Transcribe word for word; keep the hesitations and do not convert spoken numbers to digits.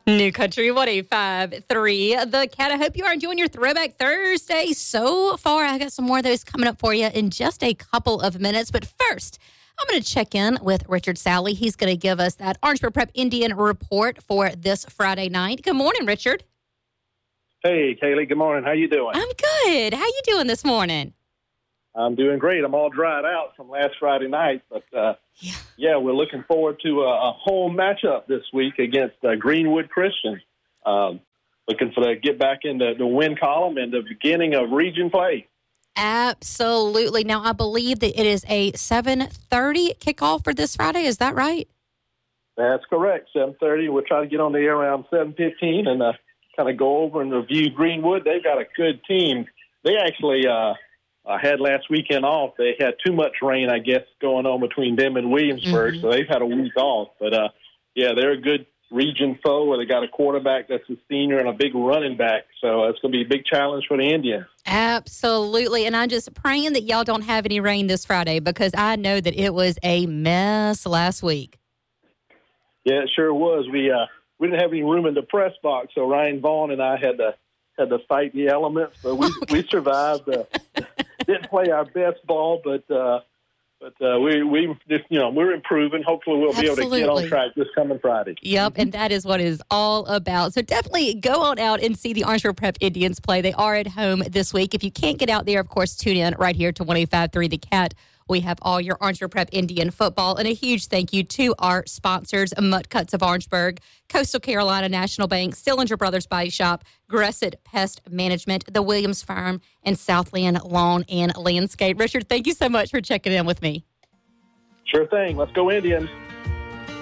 New Country one oh five point three. The Cat, I hope you are enjoying your Throwback Thursday so far. I got some more of those coming up for you in just a couple of minutes. But first, I'm going to check in with Richard Salley. He's going to give us that Orangeburg Prep Indian report for this Friday night. Good morning, Richard. Hey, Kaylee. Good morning. How you doing? I'm good. How you doing this morning? I'm doing great. I'm all dried out from last Friday night, but uh, yeah. yeah, we're looking forward to a, a home matchup this week against uh, Greenwood Christian. Um, looking for the get back into the win column and the beginning of region play. Absolutely. Now, I believe that it is a seven thirty kickoff for this Friday. Is that right? That's correct. seven thirty. We'll try to get on the air around seven fifteen and uh, kind of go over and review Greenwood. They've got a good team. They actually uh, uh, had last weekend off. They had too much rain, I guess, going on between them and Williamsburg, mm-hmm. so they've had a week off. But, uh, yeah, they're a good region foe where they got a quarterback that's a senior and a big running back. So it's going to be a big challenge for the Indians. Absolutely. And I'm just praying that y'all don't have any rain this Friday because I know that it was a mess last week. Yeah, it sure was. We uh, we didn't have any room in the press box, so Ryan Vaughn and I had to had to fight the elements, but we okay. we survived. Uh, didn't play our best ball, but uh, but uh, we we just you know we're improving. Hopefully, we'll Absolutely. be able to get on track this coming Friday. Yep, and that is what it is all about. So definitely go on out and see the Orangeburg Prep Indians play. They are at home this week. If you can't get out there, of course, tune in right here to one oh five point three The Cat. We have all your Orangeburg Prep Indian football. And a huge thank you to our sponsors, Mutt Cuts of Orangeburg, Coastal Carolina National Bank, Stillinger Brothers Body Shop, Gresset Pest Management, the Williams Farm, and Southland Lawn and Landscape. Richard, thank you so much for checking in with me. Sure thing. Let's go Indians.